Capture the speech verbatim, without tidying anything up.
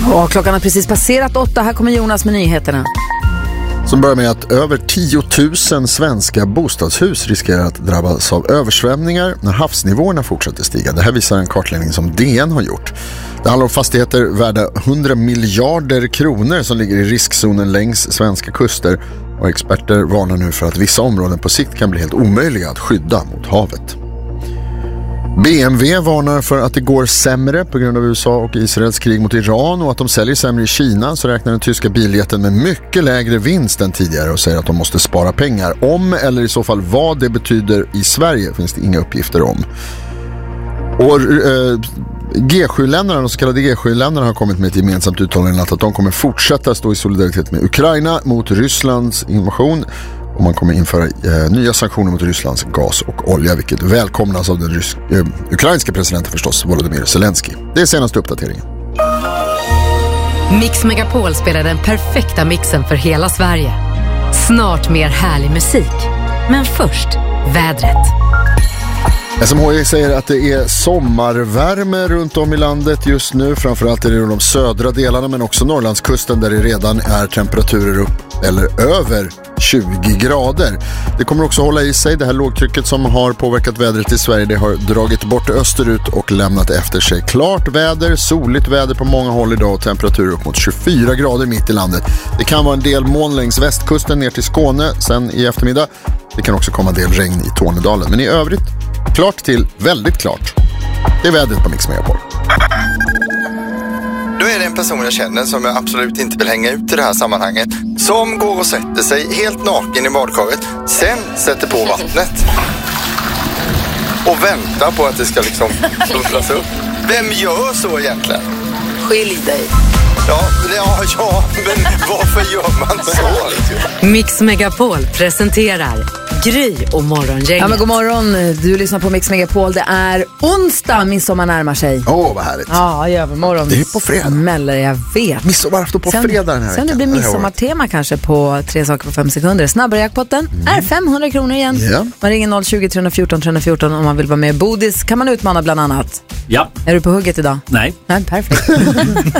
Och klockan har precis passerat åtta. Här kommer Jonas med nyheterna. Som börjar med att över tio tusen svenska bostadshus riskerar att drabbas av översvämningar när havsnivåerna fortsätter stiga. Det här visar en kartläggning som D N har gjort. Det handlar om fastigheter värda hundra miljarder kronor som ligger i riskzonen längs svenska kuster. Och experter varnar nu för att vissa områden på sikt kan bli helt omöjliga att skydda mot havet. B M W varnar för att det går sämre på grund av U S A och Israels krig mot Iran och att de säljer sämre i Kina, så räknar den tyska biljätten med mycket lägre vinst än tidigare och säger att de måste spara pengar. Om eller i så fall vad det betyder i Sverige finns det inga uppgifter om. Och eh, G sju-länderna, de så kallade G sju-länderna har kommit med ett gemensamt uttalande att de kommer fortsätta stå i solidaritet med Ukraina mot Rysslands invasion. Och man kommer införa eh, nya sanktioner mot Rysslands gas och olja, vilket välkomnas av den rysk, eh, ukrainska presidenten förstås, Volodymyr Zelensky. Det är senaste uppdateringen. Mix Megapol spelar den perfekta mixen för hela Sverige. Snart mer härlig musik. Men först, vädret. S M H I säger att det är sommarvärme runt om i landet just nu. Framförallt är det de södra delarna men också Norrlandskusten där det redan är temperaturer upp eller över tjugo grader. Det kommer också hålla i sig. Det här lågtrycket som har påverkat vädret i Sverige, det har dragit bort österut och lämnat efter sig klart väder, soligt väder på många håll idag och temperaturer upp mot tjugofyra grader mitt i landet. Det kan vara en del moln längs västkusten ner till Skåne sen i eftermiddag. Det kan också komma en del regn i Tornedalen. Men i övrigt klart till väldigt klart. Det är vädret på Mix Megapol. Då är det en person jag känner som jag absolut inte vill hänga ut i det här sammanhanget. Som går och sätter sig helt naken i badkaret. Sen sätter på vattnet. Och väntar på att det ska liksom bubblas upp. Vem gör så egentligen? Skilj dig. Ja, ja, ja, men varför gör man så? Mix Megapol presenterar Gry och morgongänget. Ja, men god morgon. Du lyssnar på Mix Megapol. Det är onsdag, midsommar närmar sig. Åh, oh, vad härligt. Ja, i övermorgon. Det är på fredag. Smäller, jag vet. Midsommarafton på sen, fredag den här sen veckan. Sen det blir midsommartema kanske på tre saker på fem sekunder. Snabbare jackpotten mm. är femhundra kronor igen. Yeah. Man ringer noll tjugo, tre fjorton, tre fjorton om man vill vara med. Bodis kan man utmana bland annat. Ja. Är du på hugget idag? Nej. Nej, perfekt.